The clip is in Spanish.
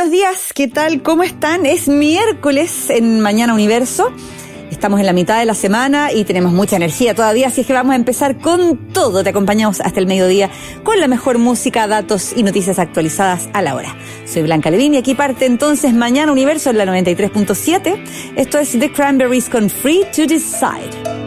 buenos días, ¿qué tal? ¿Cómo están? Es miércoles en Mañana Universo. Estamos en la mitad de la semana y tenemos mucha energía todavía, así es que vamos a empezar con todo. Te acompañamos hasta el mediodía con la mejor música, datos y noticias actualizadas a la hora. Soy Blanca Levin y aquí parte entonces Mañana Universo en la 93.7. Esto es The Cranberries con Free to Decide.